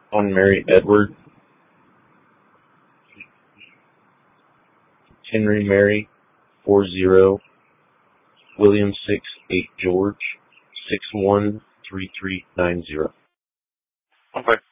On Mary Edward, Henry Mary 40, William 6 8 George 613390. Okay.